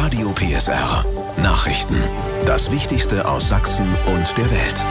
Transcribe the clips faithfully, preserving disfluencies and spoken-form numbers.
Radio P S R. Nachrichten. Das Wichtigste aus Sachsen und der Welt.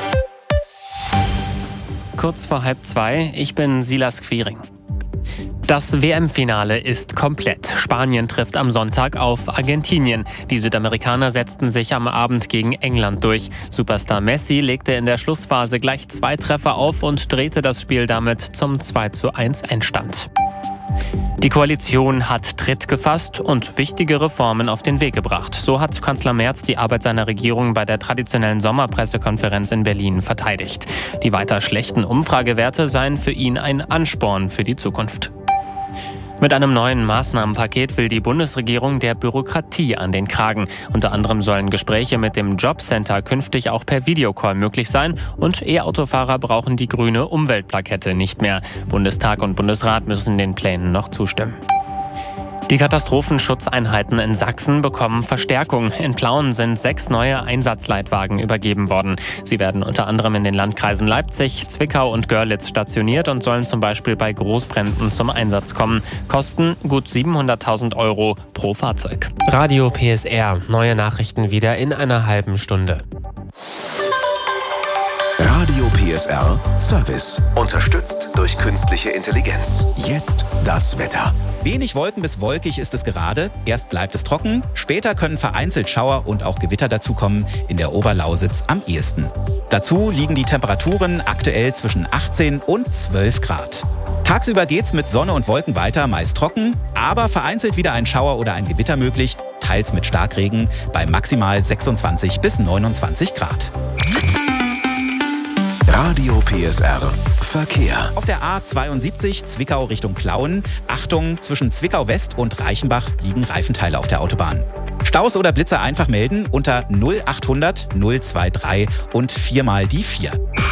Kurz vor halb zwei, ich bin Silas Quiring. Das W M-Finale ist komplett. Spanien trifft am Sonntag auf Argentinien. Die Südamerikaner setzten sich am Abend gegen England durch. Superstar Messi legte in der Schlussphase gleich zwei Treffer auf und drehte das Spiel damit zum zwei zu eins Endstand. Die Koalition hat Tritt gefasst und wichtige Reformen auf den Weg gebracht. So hat Kanzler Merz die Arbeit seiner Regierung bei der traditionellen Sommerpressekonferenz in Berlin verteidigt. Die weiter schlechten Umfragewerte seien für ihn ein Ansporn für die Zukunft. Mit einem neuen Maßnahmenpaket will die Bundesregierung der Bürokratie an den Kragen. Unter anderem sollen Gespräche mit dem Jobcenter künftig auch per Videocall möglich sein und E-Autofahrer brauchen die grüne Umweltplakette nicht mehr. Bundestag und Bundesrat müssen den Plänen noch zustimmen. Die Katastrophenschutzeinheiten in Sachsen bekommen Verstärkung. In Plauen sind sechs neue Einsatzleitwagen übergeben worden. Sie werden unter anderem in den Landkreisen Leipzig, Zwickau und Görlitz stationiert und sollen zum Beispiel bei Großbränden zum Einsatz kommen. Kosten gut siebenhunderttausend Euro pro Fahrzeug. Radio P S R. Neue Nachrichten wieder in einer halben Stunde. Radio P S R Service. Unterstützt durch künstliche Intelligenz. Jetzt das Wetter. Wenig Wolken bis wolkig ist es gerade. Erst bleibt es trocken, später können vereinzelt Schauer und auch Gewitter dazukommen, in der Oberlausitz am ehesten. Dazu liegen die Temperaturen aktuell zwischen achtzehn und zwölf Grad. Tagsüber geht's mit Sonne und Wolken weiter, meist trocken, aber vereinzelt wieder ein Schauer oder ein Gewitter möglich, teils mit Starkregen, bei maximal sechsundzwanzig bis neunundzwanzig Grad. Radio P S R Verkehr. Auf der A zweiundsiebzig Zwickau Richtung Plauen. Achtung, zwischen Zwickau West und Reichenbach liegen Reifenteile auf der Autobahn. Staus oder Blitzer einfach melden unter null achthundert null drei drei und viermal die vier.